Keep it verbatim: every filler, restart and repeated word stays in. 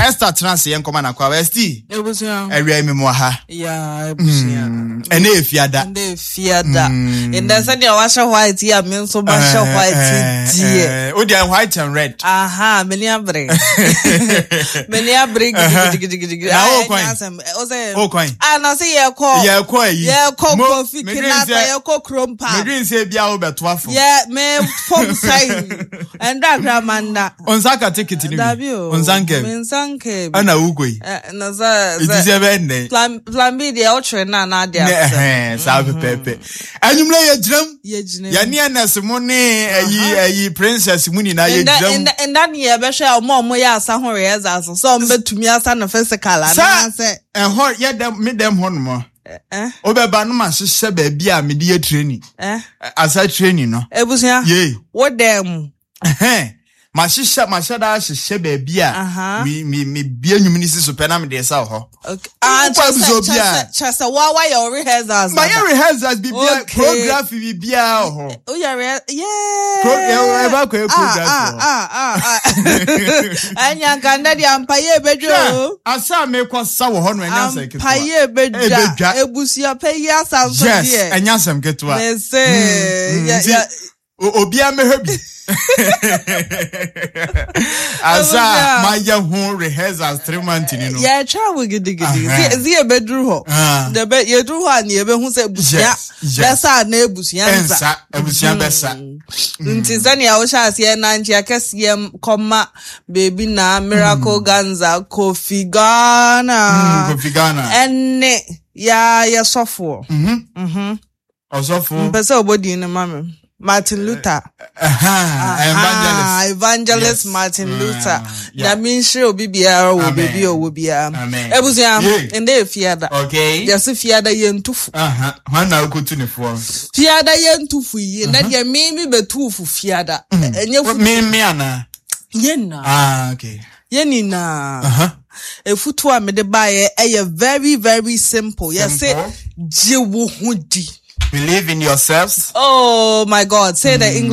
Esther trans yen koma na kwa Esti. Ebusia. Area mi mo ha. Yeah, ebusia. Ene efiada. Ene efiada. In the Sunday washa white here mean so much white dear. Oh, they are white and red. Aha, many abre. Many abre. Na o coin. O coin. Ah, na say ye ko. Ye ko yi. Ye ko coffee kinata ye ko krompa. Me green say bia o beto afo. Yeah, me form sign. And that gramanda. Onsaka ticket ni. Onsanke. Onsanke. Ana ugoi. Na za. It is even ne. Plan plan B dey outro na na dey. Eh, sa pepe. Anyumle ye jram. Ye jram. Ya ni anesmo ne ayi ayi princess muni na ye jram. And and that ye be share mo mo ya asa ho reza so. So mbetumi asa na physical na say. En ho ye dem me dem ho no mo. Eh. Obeba no ma hyehyɛ ba bia me de training. Eh. Asa training no. Ebusia. Ye. What them? Eh. Ma hyehyɛ ma hyɛ da hyehyɛ ba bia. Me me me bia nwum ni si so pe na me de sa ho. Okay. Ah, just just why why your rehearsals? My rehearsals be bia choreography be bia ho. Oh yeah, yeah. Choreography. Ah ah ah ah. Anya kanda di ampaye bedwo. Asa me kwasa wo ho no anya sa keto. Ampaye bedwa. Ebusia pe ya sanso die. Yes, anya sam keto. Me say ya ya Obia me habi. Asa my young rehearsals three months ni no. Yeah, try we gidi gidi. See see e bedru ho. The be ye dru ho an ye be hu say busia. Besa na ebusia nza. Ensa, ebusia besa. Nti zani a wo sha ase na nti akese koma baby na Miracle Ganza Kofi Ghana. Kofi Ghana. Enne ya ya sofo. Mhm. Mhm. Osofo. Mpesa obodi ni mama. Martin Luther. Aha, evangelist. Evangelist Martin Luther. That means she will be biara will be or will be amen. Ebusia and they fiada. Okay. Yes, fiada yen tufu. Aha. Hana go to the phone. Fiada yen tufu ye. Na dia maybe be tufu fiada. Enye me me ana. Yena. Ah, okay. Yenina. Aha. E futu a me de bae e very very simple. Yes, say je wo hudi. Believe in yourselves. Oh my God, say the English